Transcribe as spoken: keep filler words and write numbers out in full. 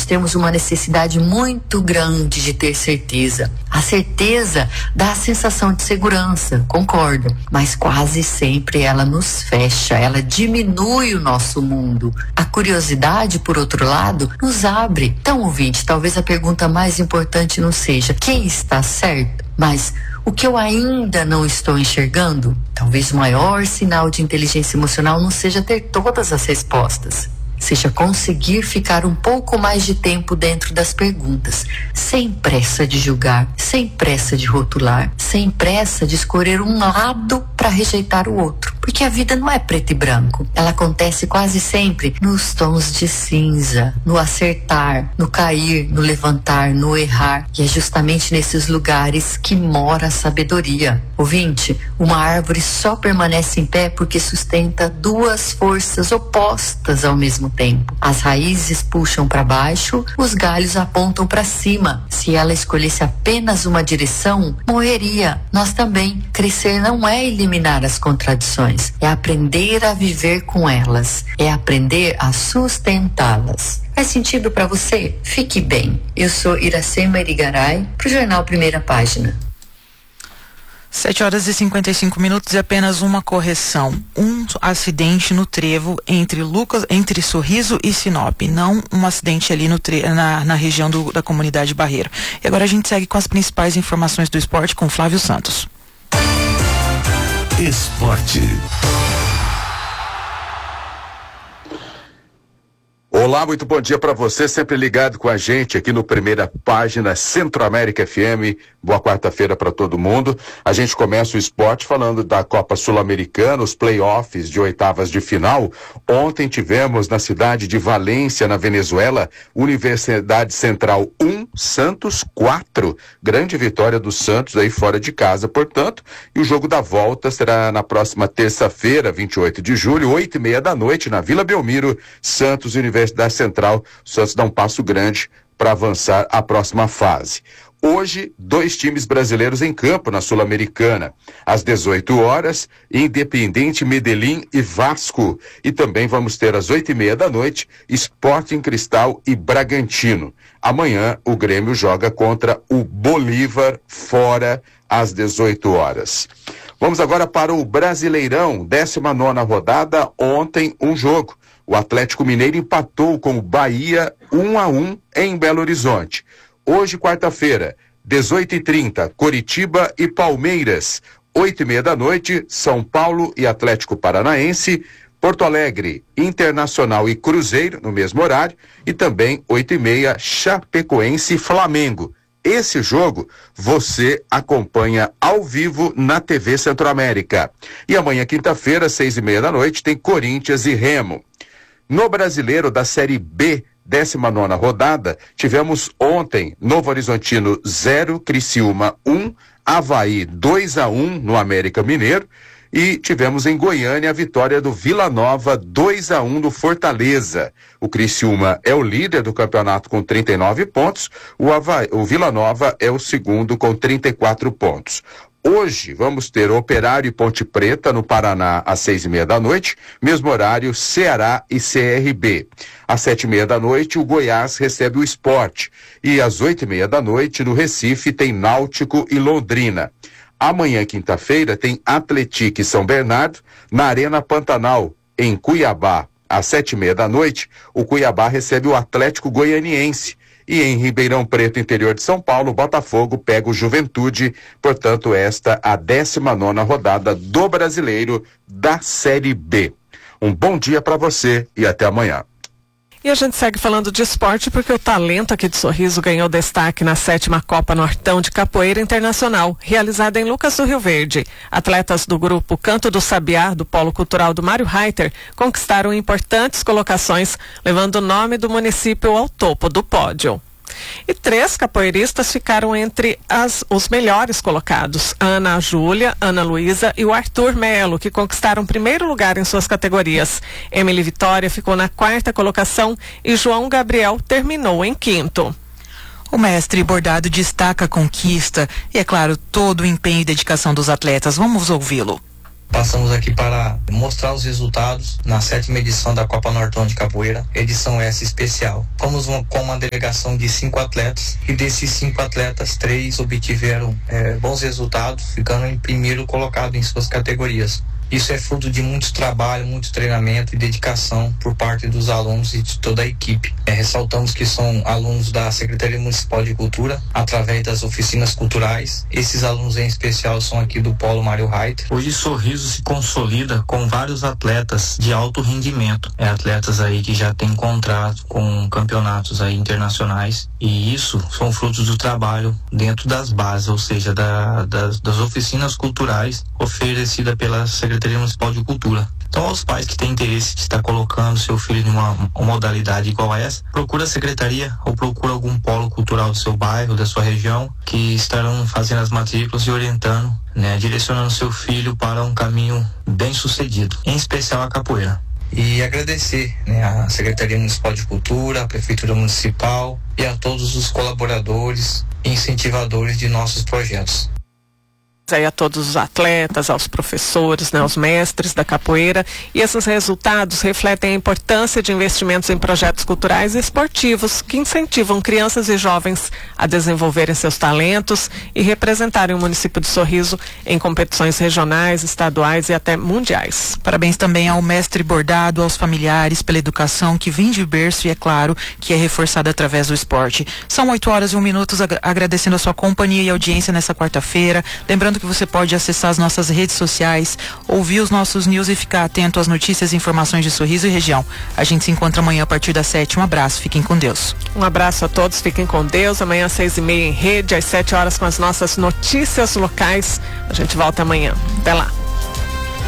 temos uma necessidade muito grande de ter certeza. A certeza dá a sensação de segurança, concordo, mas quase sempre ela nos fecha, ela diminui o nosso mundo. A curiosidade, por outro lado, nos abre. Então, ouvinte, talvez a pergunta mais importante não seja quem está certo, mas o que eu ainda não estou enxergando. Talvez o maior sinal de inteligência emocional não seja ter todas as respostas, seja conseguir ficar um pouco mais de tempo dentro das perguntas, sem pressa de julgar, sem pressa de rotular, sem pressa de escolher um lado para rejeitar o outro. Porque a vida não é preto e branco. Ela acontece quase sempre nos tons de cinza, no acertar, no cair, no levantar, no errar. E é justamente nesses lugares que mora a sabedoria. Ouvinte, uma árvore só permanece em pé porque sustenta duas forças opostas ao mesmo tempo. As raízes puxam para baixo, os galhos apontam para cima. Se ela escolhesse apenas uma direção, morreria. Nós também. Crescer não é eliminar as contradições, é aprender a viver com elas, é aprender a sustentá-las. Faz sentido para você? Fique bem. Eu sou Iracema Irigaray, para o Jornal Primeira Página. sete horas e cinquenta e cinco minutos e apenas uma correção. Um acidente no trevo entre Lucas, entre Sorriso e Sinop, não um acidente ali no tre, na, na região do, da comunidade Barreiro. E agora a gente segue com as principais informações do esporte com Flávio Santos. Esporte. Olá, muito bom dia para você, sempre ligado com a gente aqui no Primeira Página Centro-América F M. Boa quarta-feira para todo mundo. A gente começa o esporte falando da Copa Sul-Americana, os playoffs de oitavas de final. Ontem tivemos na cidade de Valência, na Venezuela, Universidade Central um, Santos quatro. Grande vitória do Santos aí fora de casa, portanto. E o jogo da volta será na próxima terça-feira, vinte e oito de julho, oito e meia da noite, na Vila Belmiro, Santos e Universidade Central. O Santos dá um passo grande para avançar à próxima fase. Hoje, dois times brasileiros em campo na Sul-Americana. Às dezoito horas, Independiente Medellín e Vasco. E também vamos ter às oito e meia da noite, Sporting Cristal e Bragantino. Amanhã, o Grêmio joga contra o Bolívar, fora às dezoito horas. Vamos agora para o Brasileirão, décima nona rodada, ontem um jogo. O Atlético Mineiro empatou com o Bahia um a um em Belo Horizonte. Hoje, quarta-feira, dezoito e trinta, Coritiba e Palmeiras. oito e meia da noite, São Paulo e Atlético Paranaense. Porto Alegre, Internacional e Cruzeiro, no mesmo horário. E também, oito e meia, Chapecoense e Flamengo. Esse jogo você acompanha ao vivo na T V Centro-América. E amanhã, quinta-feira, seis e meia da noite, tem Corinthians e Remo. No Brasileiro da Série B, décima nona rodada, tivemos ontem Novo Horizontino zero, Criciúma um, Avaí dois a um no América Mineiro e tivemos em Goiânia a vitória do Vila Nova dois a um no Fortaleza. O Criciúma é o líder do campeonato com trinta e nove pontos, o, Avaí, o Vila Nova é o segundo com trinta e quatro pontos. Hoje vamos ter Operário e Ponte Preta no Paraná às seis e meia da noite, mesmo horário Ceará e C R B. Às sete e meia da noite o Goiás recebe o Sport e às oito e meia da noite no Recife tem Náutico e Londrina. Amanhã, quinta-feira, tem Atlético e São Bernardo na Arena Pantanal, em Cuiabá. Às sete e meia da noite o Cuiabá recebe o Atlético Goianiense. E em Ribeirão Preto, interior de São Paulo, Botafogo pega o Juventude. Portanto, esta a décima nona rodada do Brasileiro da Série B. Um bom dia para você e até amanhã. E a gente segue falando de esporte porque o talento aqui de Sorriso ganhou destaque na sétima Copa Nortão de Capoeira Internacional, realizada em Lucas do Rio Verde. Atletas do grupo Canto do Sabiá, do Polo Cultural do Mário Reiter, conquistaram importantes colocações, levando o nome do município ao topo do pódio. E três capoeiristas ficaram entre as, os melhores colocados: Ana Júlia, Ana Luísa e o Arthur Melo, que conquistaram primeiro lugar em suas categorias. Emily Vitória ficou na quarta colocação e João Gabriel terminou em quinto. O mestre Bordado destaca a conquista e, é claro, todo o empenho e dedicação dos atletas. Vamos ouvi-lo. Passamos aqui para mostrar os resultados na sétima edição da Copa Nortão de Capoeira, edição essa especial. Fomos uma, com uma delegação de cinco atletas e desses cinco atletas, três obtiveram é, bons resultados, ficando em primeiro colocado em suas categorias. Isso é fruto de muito trabalho, muito treinamento e dedicação por parte dos alunos e de toda a equipe. É, ressaltamos que são alunos da Secretaria Municipal de Cultura, através das oficinas culturais. Esses alunos em especial são aqui do Polo Mário Reiter. Hoje Sorriso se consolida com vários atletas de alto rendimento. É, atletas aí que já têm contrato com campeonatos aí internacionais. E isso são frutos do trabalho dentro das bases, ou seja, da, das, das oficinas culturais oferecidas pela Secretaria Municipal de Cultura. Então, aos pais que têm interesse de estar colocando seu filho em uma, uma modalidade igual a essa, procura a secretaria ou procura algum polo cultural do seu bairro, da sua região, que estarão fazendo as matrículas e orientando, né, direcionando seu filho para um caminho bem sucedido, em especial a capoeira. E agradecer, né, à Secretaria Municipal de Cultura, à Prefeitura Municipal e a todos os colaboradores e incentivadores de nossos projetos. Aí a todos os atletas, aos professores, né, aos mestres da capoeira, e esses resultados refletem a importância de investimentos em projetos culturais e esportivos que incentivam crianças e jovens a desenvolverem seus talentos e representarem o município de Sorriso em competições regionais, estaduais e até mundiais. Parabéns também ao mestre bordado, aos familiares pela educação que vem de berço e é claro que é reforçada através do esporte. São oito horas e um minuto, agradecendo a sua companhia e audiência nessa quarta-feira, lembrando que você pode acessar as nossas redes sociais, ouvir os nossos news e ficar atento às notícias e informações de Sorriso e região. A gente se encontra amanhã a partir das sete. Um abraço, fiquem com Deus. Um abraço a todos, fiquem com Deus. Amanhã às seis e meia em rede, às sete horas com as nossas notícias locais. A gente volta amanhã. Até lá.